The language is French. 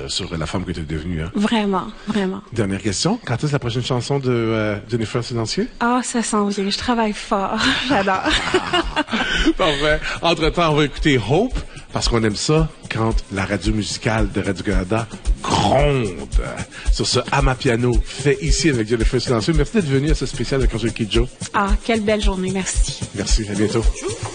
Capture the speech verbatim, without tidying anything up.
sur la femme que tu es devenue. Hein? Vraiment, vraiment. Dernière question. Quand est-ce la prochaine chanson de euh, Jennifer Silencieux? Ah, ça s'en vient. Je travaille fort. J'adore. Parfait. Entre-temps, on va écouter Hope, parce qu'on aime ça quand la radio musicale de Radio-Canada gronde. Sur ce Amapiano fait ici avec Jennifer Silencieux. Merci d'être venu à ce spécial de Concert Kid Joe. Ah, quelle belle journée. Merci. Merci. À bientôt.